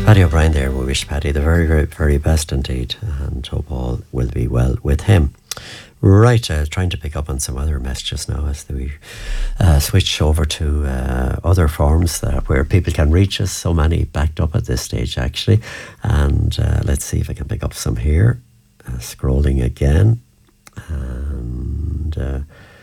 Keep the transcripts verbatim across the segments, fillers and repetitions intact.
Paddy O'Brien there. We wish Paddy the very, very, very best indeed, and hope all will be well with him. Right, uh, trying to pick up on some other messages now as we uh, switch over to uh, other forms that where people can reach us. So many backed up at this stage, actually. And uh, let's see if I can pick up some here. Uh, scrolling again. And uh,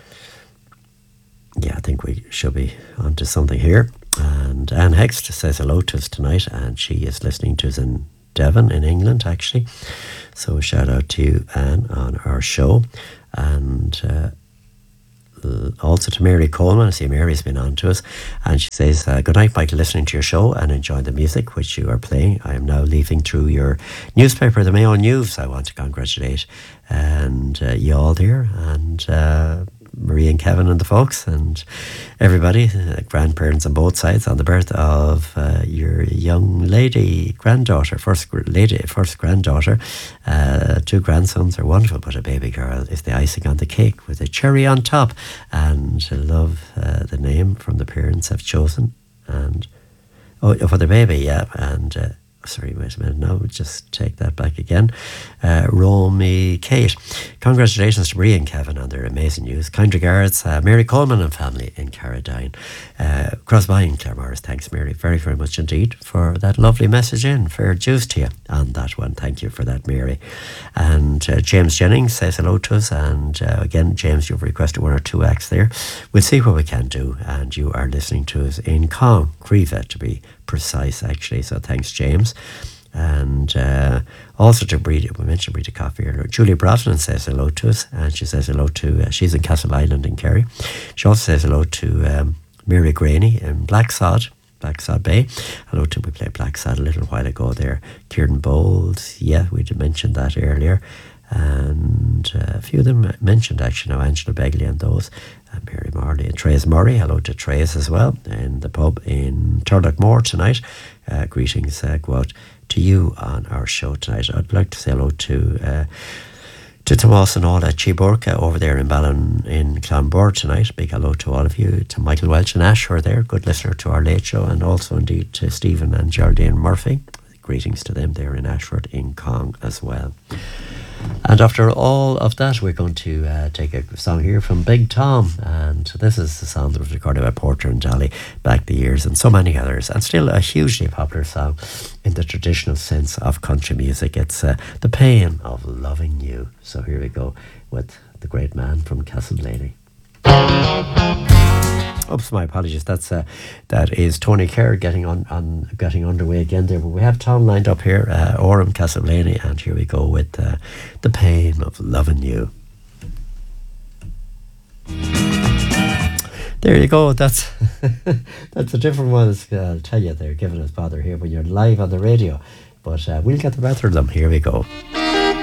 yeah, I think we should be onto something here. And Anne Hext says hello to us tonight, and she is listening to us in Devon in England, actually. So a shout out to you, Anne, on our show. And uh, also to Mary Coleman. I see Mary's been on to us, and she says, uh, good night, Michael, listening to your show and enjoying the music which you are playing. I am now leafing through your newspaper, the Mayo News. I want to congratulate and uh, you all there, and uh, Marie and Kevin and the folks and everybody, uh, grandparents on both sides, on the birth of uh, your young lady granddaughter, first gr- lady, first granddaughter. Uh, two grandsons are wonderful, but a baby girl is the icing on the cake with a cherry on top. And I love uh, the name from the parents have chosen. And oh, for the baby, yeah. And uh, sorry, wait a minute. No, just take that back again. Uh, Romy Kate. Congratulations to Marie and Kevin on their amazing news. Kind regards, uh, Mary Coleman and family in Carradine. Uh, Crossby in Claremorris. Thanks, Mary, very, very much indeed for that lovely message in. Fair dues to you on that one. Thank you for that, Mary. And uh, James Jennings says hello to us. And uh, again, James, you've requested one or two acts there. We'll see what we can do. And you are listening to us in Con, Creva, to be precise, actually. So thanks, James. And uh, also to Breda, we mentioned Breda Coffee earlier. Julia Broughton says hello to us, and she says hello to, uh, she's in Castle Island in Kerry. She also says hello to um, Mary Graney in Blacksod, Blacksod Bay. Hello to, we played Blacksod a little while ago there. Kieran Bowles, yeah, we did mention that earlier. And uh, a few of them mentioned actually now, Angela Begley and those, and Mary Marley and Trace Murray. Hello to Trace as well in the pub in Turlockmore tonight. Uh, greetings uh, go out to you on our show tonight. I'd like to say hello to uh, to Tomas and all at Chiborka over there in Ballin in Clonbord tonight. Big hello to all of you. To Michael Welch and Ash who are there, good listener to our late show, and also indeed to Stephen and Geraldine Murphy. Greetings to them there in Ashford in Cong as well. And after all of that, we're going to uh, take a song here from Big Tom. And this is the song that was recorded by Porter and Jolly back the years, and so many others. And still a hugely popular song in the traditional sense of country music. It's uh, The Pain of Loving You. So here we go with the great man from Castleblaney. Oops, my apologies. That's uh, that is Tony Kerr getting on, on getting underway again there. But we have Tom lined up here, uh, Orem Castleblaney, and here we go with uh, The Pain of Loving You. There you go. That's that's a different one. I'll tell you, they're giving us bother here when you're live on the radio. But uh, we'll get the better of them. Here we go.